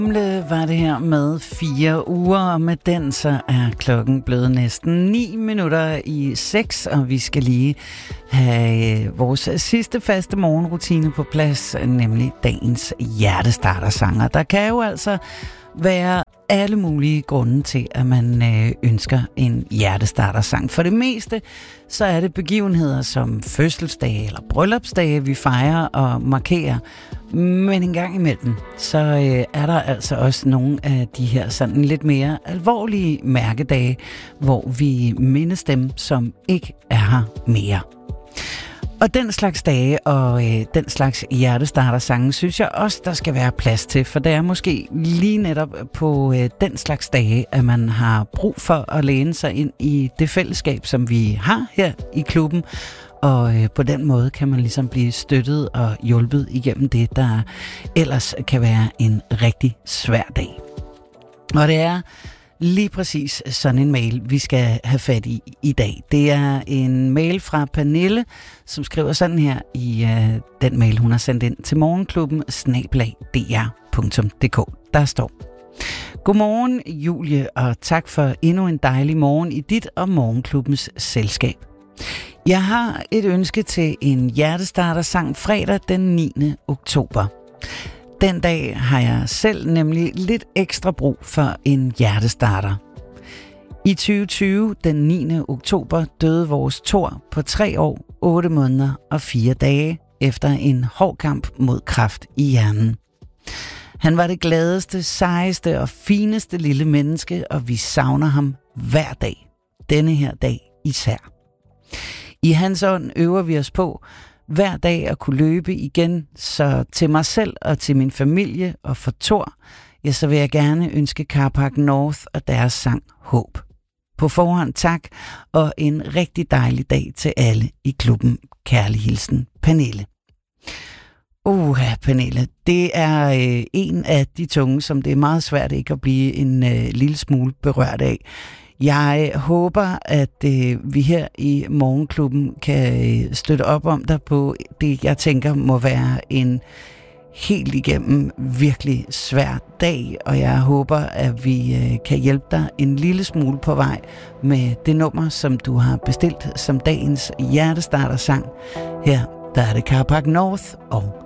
Var det her med 4 uger, og med den så er klokken blevet næsten 6:09, og vi skal lige have vores sidste faste morgenrutine på plads, nemlig dagens hjertestartersanger. Der kan jo altså være alle mulige grunde til, at man ønsker en hjertestartersang. For det meste, så er det begivenheder som fødselsdage eller bryllupsdage, vi fejrer og markerer. Men en gang imellem, så er der altså også nogle af de her sådan lidt mere alvorlige mærkedage, hvor vi mindes dem, som ikke er her mere. Og den slags dage og den slags hjertestartersange, synes jeg også, der skal være plads til. For det er måske lige netop på den slags dage, at man har brug for at læne sig ind i det fællesskab, som vi har her i klubben. Og på den måde kan man ligesom blive støttet og hjulpet igennem det, der ellers kan være en rigtig svær dag. Og det er lige præcis sådan en mail, vi skal have fat i dag. Det er en mail fra Pernille, som skriver sådan her i den mail, hun har sendt ind til morgenklubben@dr.dk. Der står: Godmorgen Julie, og tak for endnu en dejlig morgen i dit og morgenklubbens selskab. Jeg har et ønske til en hjertestartersang fredag den 9. oktober. Den dag har jeg selv nemlig lidt ekstra brug for en hjertestarter. I 2020, den 9. oktober, døde vores Thor på 3 år, 8 måneder og 4 dage efter en hård kamp mod kræft i hjernen. Han var det gladeste, sejeste og fineste lille menneske, og vi savner ham hver dag. Denne her dag især. I hans ånd øver vi os på hver dag at kunne løbe igen, så til mig selv og til min familie og for Thor, ja, så vil jeg gerne ønske Carpark North og deres sang Håb. På forhånd tak, og en rigtig dejlig dag til alle i klubben. Kærlig hilsen, Pernille. Pernille, det er en af de tunge, som det er meget svært ikke at blive en lille smule berørt af. Jeg håber, at vi her i Morgenklubben kan støtte op om dig på det, jeg tænker må være en helt igennem virkelig svær dag, og jeg håber, at vi kan hjælpe dig en lille smule på vej med det nummer, som du har bestilt som dagens hjertestartersang. Her der er det Carpark North og